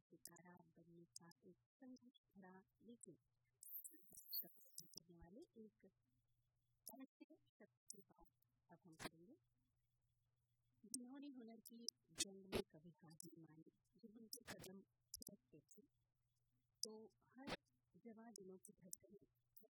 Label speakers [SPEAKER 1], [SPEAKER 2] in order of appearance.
[SPEAKER 1] सितारा बनने का एक संघर्ष भरा लेकिन करने वाले एक ऐसे शख्स की बात अब हम करेंगे जिन्होंने हुनर की जंग में कभी